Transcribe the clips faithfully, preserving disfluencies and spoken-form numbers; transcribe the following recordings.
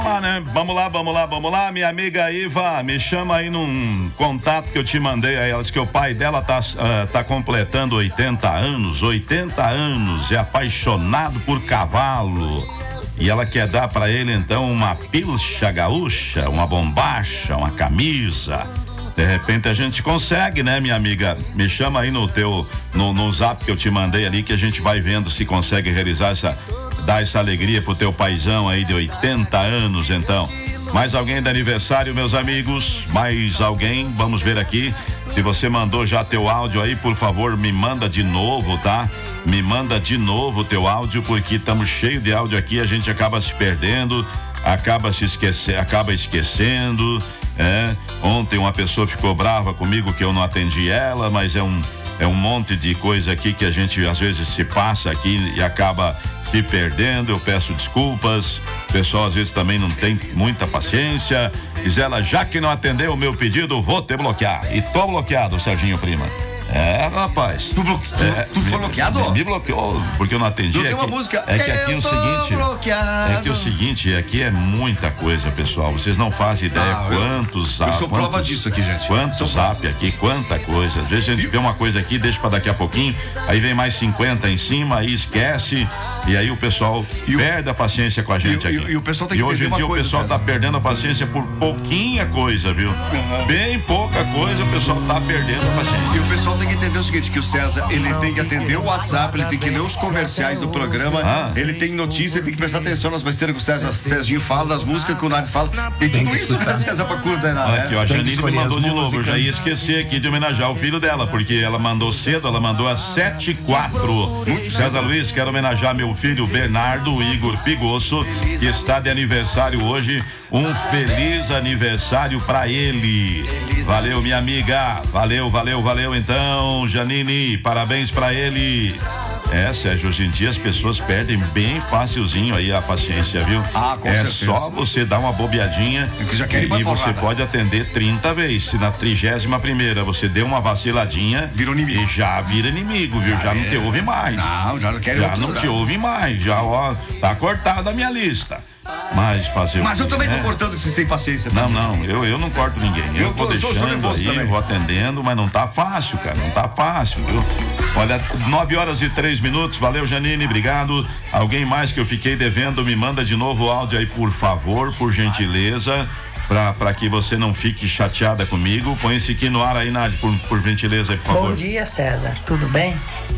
Ah, né? Vamos lá, vamos lá, vamos lá, minha amiga Iva, me chama aí num contato que eu te mandei aí, ela disse que o pai dela tá, uh, tá completando oitenta anos, oitenta anos, é apaixonado por cavalo, e ela quer dar pra ele então uma pilcha gaúcha, uma bombacha, uma camisa. De repente a gente consegue, né, minha amiga? Me chama aí no teu, no, no zap que eu te mandei ali, que a gente vai vendo se consegue realizar essa, dar essa alegria pro teu paizão aí de oitenta anos, então. Mais alguém de aniversário, meus amigos? Mais alguém? Vamos ver aqui. Se você mandou já teu áudio aí, por favor, me manda de novo, tá? Me manda de novo teu áudio, porque estamos cheio de áudio aqui, a gente acaba se perdendo, acaba se esquecendo, acaba esquecendo. É, ontem uma pessoa ficou brava comigo que eu não atendi ela, mas é um, é um monte de coisa aqui que a gente às vezes se passa aqui e acaba se perdendo. Eu peço desculpas, o pessoal às vezes também não tem muita paciência. Diz ela, já que não atendeu o meu pedido, vou te bloquear. E tô bloqueado, Serginho Prima. É, rapaz. Tu, blo tu, é, tu foi me, bloqueado? Me, me bloqueou, porque eu não atendi. Não é tem uma que, música. É que aqui é o seguinte. Bloqueado. É que é o seguinte, aqui é muita coisa, pessoal. Vocês não fazem ideia ah, quantos eu, eu sou quantos, prova disso aqui, gente. Quantos zap aqui, quanta coisa. Às vezes a gente vê uma coisa aqui, deixa pra daqui a pouquinho, aí vem mais cinquenta em cima, aí esquece. E aí o pessoal e perde o, a paciência com a gente e, aqui. E, e o pessoal tem que e hoje em dia coisa, o pessoal César. tá perdendo a paciência por pouquinha coisa, viu? Uhum. Bem pouca coisa o pessoal tá perdendo a paciência. E o pessoal tem que entender o seguinte, que o César, ele tem que atender o WhatsApp, ele tem que ler os comerciais do programa, ah. ele tem notícia, ele tem que prestar atenção nas besteiras que o César, Cezinho fala, das músicas que o Nádio fala. Tem tudo isso, né, César, pra coordenar, né? Aqui, ó, a Janine me mandou de novo, eu já ia esquecer aqui de homenagear o filho dela, porque ela mandou cedo, ela mandou às sete e quatro. César Luiz, quero homenagear meu filho Bernardo Igor Pigosso, que está de aniversário hoje. Um feliz aniversário pra ele. Valeu, minha amiga. Valeu, valeu, valeu. Então, Janine, parabéns pra ele. É, Sérgio, hoje em dia as pessoas perdem bem facilzinho aí a paciência, viu? Ah, com é certeza. Só você dar uma bobeadinha que já quer ir e você pode atender trinta vezes. Se na trigésima primeira você deu uma vaciladinha, vira inimigo. E já vira inimigo, viu? Já, já não é. te ouve mais. Não, já não quer Já não te ouve mais. Já, ó, tá cortada a minha lista. Mas fazer Mas o eu também né? tô cortando esse sem paciência. Não, não, eu, eu não corto ninguém. Eu, eu tô, vou deixando sou, sou aí, também. Vou atendendo, mas não tá fácil, cara. Não tá fácil, viu? Olha, nove horas e três minutos. Valeu, Janine, obrigado. Alguém mais que eu fiquei devendo, me manda de novo o áudio aí, por favor, por gentileza. Pra, pra que você não fique chateada comigo. Põe esse aqui no ar aí, Nádia, por, por gentileza, por favor. Bom dia, César. Tudo bem?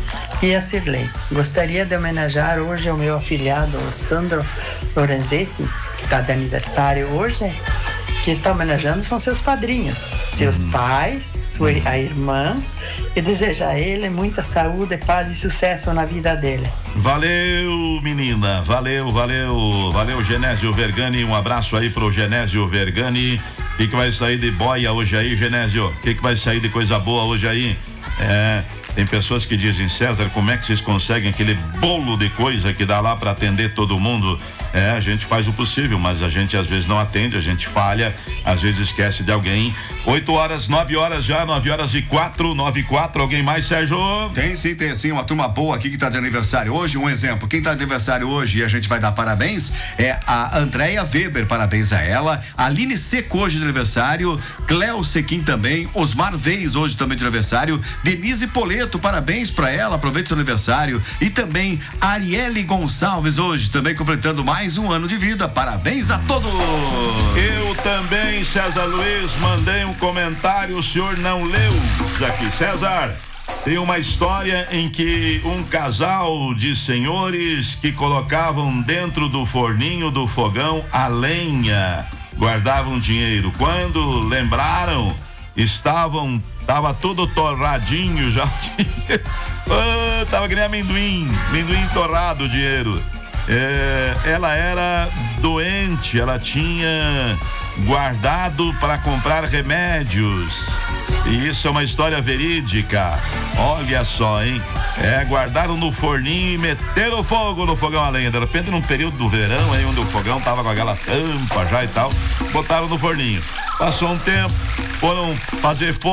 E a Cirlei. Gostaria de homenagear hoje o meu afilhado Sandro Lorenzetti, que está de aniversário hoje. Que está homenageando são seus padrinhos, seus hum. pais, sua hum. a irmã, e desejar a ele muita saúde, paz e sucesso na vida dele. Valeu, menina, valeu, valeu, valeu, Genésio Vergani, um abraço aí pro Genésio Vergani. O que que vai sair de boia hoje aí, Genésio? O que que vai sair de coisa boa hoje aí? É, tem pessoas que dizem, César, como é que vocês conseguem aquele bolo de coisa que dá lá para atender todo mundo? É, a gente faz o possível, mas a gente às vezes não atende, a gente falha, às vezes esquece de alguém. oito horas, nove horas já, nove horas e quatro, nove e quatro, alguém mais, Sérgio? Tem sim, tem sim, uma turma boa aqui que tá de aniversário hoje, um exemplo, quem tá de aniversário hoje e a gente vai dar parabéns é a Andréia Weber, parabéns a ela, a Aline Seco hoje de aniversário, Cléo Sequim também, Osmar Veiz hoje também de aniversário, Denise Poleto, parabéns pra ela, aproveite seu aniversário, e também Arielle Gonçalves hoje também completando mais Mais um ano de vida, parabéns a todos. Eu também, César Luiz, mandei um comentário, o senhor não leu aqui. César, tem uma história em que um casal de senhores que colocavam dentro do forninho do fogão a lenha, guardavam dinheiro. Quando lembraram, estavam, tava tudo torradinho já. Oh, tava que nem amendoim, amendoim torrado o dinheiro. É, ela era doente, ela tinha guardado para comprar remédios. E isso é uma história verídica. Olha só, hein? É, guardaram no forninho e meteram fogo no fogão a lenha. De repente, num período do verão, aí onde o fogão tava com aquela tampa já e tal, botaram no forninho. Passou um tempo, foram fazer fogo.